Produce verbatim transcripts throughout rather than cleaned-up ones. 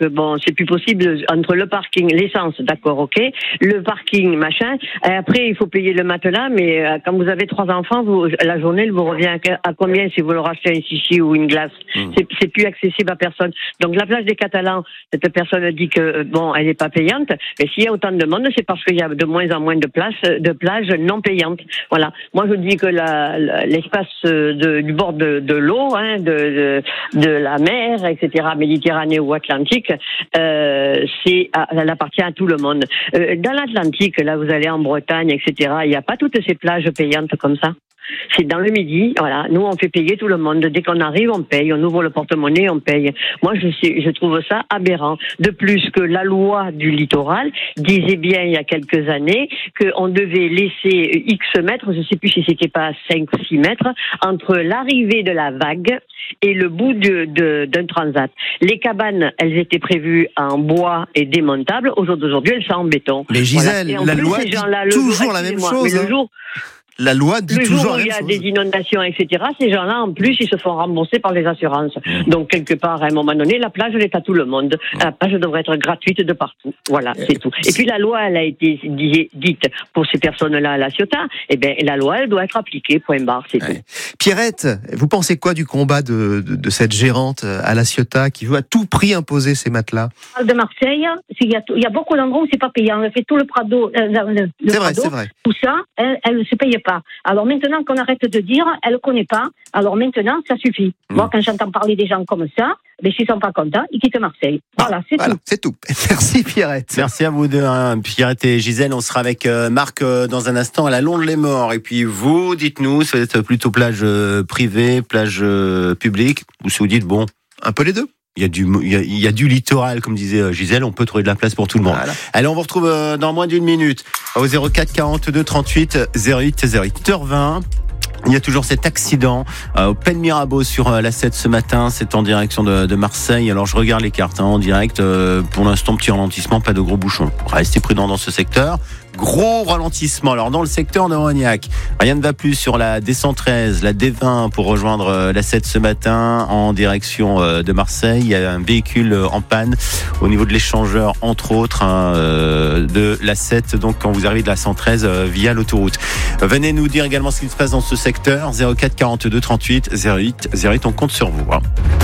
que bon, c'est plus possible entre le parking, l'essence, d'accord, ok, le parking, machin. Et après, il faut payer le matelas, mais euh, quand vous avez trois enfants, vous, la journée, elle vous revient à, à combien si vous leur achetez un chichi ou une glace? Mmh. C'est, c'est plus accessible à personne. Donc la plage des Catalans, cette personne dit que bon, elle n'est pas payante, mais s'il y a autant de monde, c'est parce qu'il y a de moins en moins de places, de plages non payantes. Voilà. Moi, je dis que la, la, l'espace de, du bord de, de l'eau, hein, de, de, de la mer, et cetera, Méditerranée ou Atlantique, euh, c'est, elle appartient à tout le monde. Euh, dans l'Atlantique, là, vous allez en Bretagne, et cetera, il n'y a pas toutes ces plages payantes comme ça. C'est dans le midi, voilà. Nous, on fait payer tout le monde. Dès qu'on arrive, on paye. On ouvre le porte-monnaie, on paye. Moi, je sais, je trouve ça aberrant. De plus que la loi du littoral disait bien il y a quelques années qu'on devait laisser X mètres, je ne sais plus si c'était pas cinq ou six mètres, entre l'arrivée de la vague et le bout de, de, d'un transat. Les cabanes, elles étaient prévues en bois et démontables. Aujourd'hui, elles sont en béton. Mais Gisèle, voilà. La plus, loi dit toujours jour, la même chose. Le jour, La loi dit le toujours jour où la même il y a chose. des inondations, et cetera, ces gens-là, en plus, ils se font rembourser par les assurances. Mmh. Donc, quelque part, à un moment donné, la plage, elle est à tout le monde. Mmh. La plage devrait être gratuite de partout. Voilà, c'est tout. Et puis, la loi, elle a été dite pour ces personnes-là à La Ciotat. Eh bien, la loi, elle doit être appliquée, point barre, c'est ouais. tout. Pierrette, vous pensez quoi du combat de, de, de cette gérante à La Ciotat qui veut à tout prix imposer ces matelas? De Marseille, il y, a, il y a beaucoup d'endroits où c'est pas payant. Elle fait tout le Prado, euh, le, le c'est Prado, vrai, c'est vrai. Tout ça, elle, elle ne se paye pas. Alors maintenant qu'on arrête de dire, elle ne connaît pas, alors maintenant, ça suffit. Mmh. Moi, quand j'entends parler des gens comme ça, mais s'ils ne sont pas contents, ils quittent Marseille. Voilà, c'est voilà, tout. C'est tout. Merci Pierrette. Merci à vous deux, hein, Pierrette et Gisèle. On sera avec euh, Marc euh, dans un instant à la Londe-les-Morts. Et puis vous, dites-nous, si vous êtes plutôt plage euh, privée, plage euh, publique, ou si vous dites, bon... Un peu les deux. Il y, a du, il, y a, il y a du littoral, comme disait Gisèle, on peut trouver de la place pour tout le monde. Voilà. Allez, on vous retrouve dans moins d'une minute au zéro quatre quarante-deux trente-huit zéro huit zéro huit. huit heures vingt. Il y a toujours cet accident euh, au Pen Mirabeau sur euh, l'A sept ce matin. C'est en direction de, de Marseille. Alors je regarde les cartes hein, en direct. Euh, pour l'instant, petit ralentissement, pas de gros bouchons. Restez prudents dans ce secteur. Gros ralentissement. Alors dans le secteur de Rognac, rien ne va plus sur la D cent treize, la D vingt pour rejoindre euh, l'A sept ce matin en direction euh, de Marseille. Il y a un véhicule euh, en panne au niveau de l'échangeur, entre autres, hein, euh, de l'A sept. Donc quand vous arrivez de la cent treize euh, via l'autoroute. Venez nous dire également ce qui se passe dans ce secteur. zéro quatre quarante-deux trente-huit zéro huit zéro huit. On compte sur vous. Hein.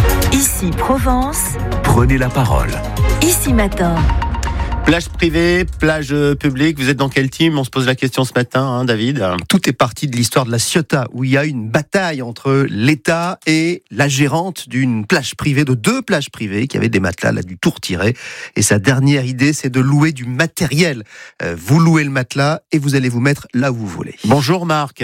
Ici Provence. Prenez la parole. Ici Matin. Plage privée, plage publique, vous êtes dans quel team? On se pose la question ce matin, hein, David. Tout est parti de l'histoire de La Ciotat, où il y a une bataille entre l'État et la gérante d'une plage privée, de deux plages privées, qui avaient des matelas, là, du tout retiré. Et sa dernière idée, c'est de louer du matériel. Euh, vous louez le matelas et vous allez vous mettre là où vous voulez. Bonjour Marc.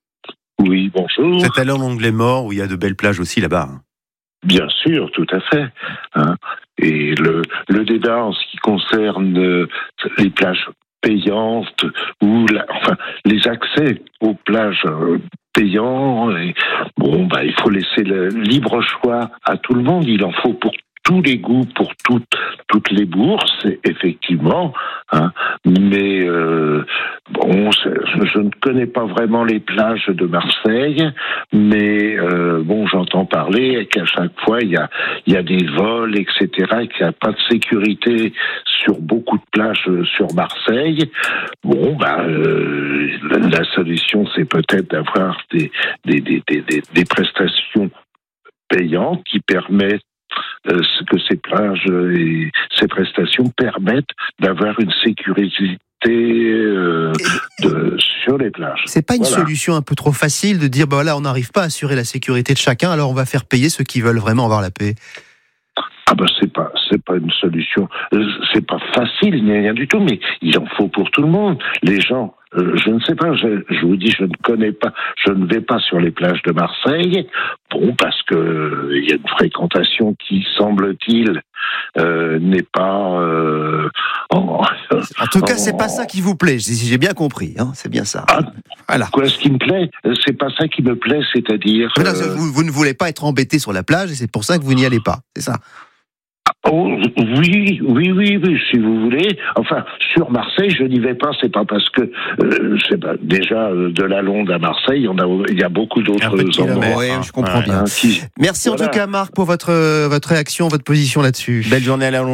Oui, bonjour. C'est à Londe-les-Morts, où il y a de belles plages aussi là-bas. Bien sûr, tout à fait. Hein. Et le, le débat en ce qui concerne euh, les plages payantes ou la, enfin les accès aux plages euh, payants, et, bon bah il faut laisser le libre choix à tout le monde. Il en faut pour tous les goûts, pour toutes toutes les bourses, effectivement. Hein. Mais euh, bon, je ne connais pas vraiment les plages de Marseille, mais euh, bon, j'entends parler et qu'à chaque fois il y a il y a des vols, et cetera, et qu'il n'y a pas de sécurité sur beaucoup de plages sur Marseille. Bon, bah euh, la, la solution, c'est peut-être d'avoir des des des des, des, des prestations payantes qui permettent Euh, que ces plages et ces prestations permettent d'avoir une sécurité euh, de, sur les plages. C'est pas une voilà. solution un peu trop facile de dire bah là on n'arrive pas à assurer la sécurité de chacun, alors on va faire payer ceux qui veulent vraiment avoir la paix? Ah ben c'est pas c'est pas une solution, c'est pas facile ni rien du tout, mais il en faut pour tout le monde. Les gens, euh, je ne sais pas, je, je vous dis, je ne connais pas, je ne vais pas sur les plages de Marseille, bon parce que il euh, y a une fréquentation qui semble-t-il euh, n'est pas. Euh, en, en tout cas, en, c'est pas ça qui vous plaît, si j'ai bien compris, hein, c'est bien ça. Ah, voilà. Quoi, ce qui me plaît, c'est pas ça qui me plaît, c'est-à-dire. Non, euh... vous, vous ne voulez pas être embêté sur la plage et c'est pour ça que vous n'y allez pas, c'est ça? Oh, oui, oui, oui, oui, si vous voulez. Enfin, sur Marseille, je n'y vais pas. C'est pas parce que, euh, c'est pas déjà euh, de la Londe à Marseille, il y en a, il y a beaucoup d'autres endroits. Oui, je comprends bien. Hein, qui, Merci voilà. En tout cas, Marc, pour votre votre réaction, votre position là-dessus. Belle journée à la Londe.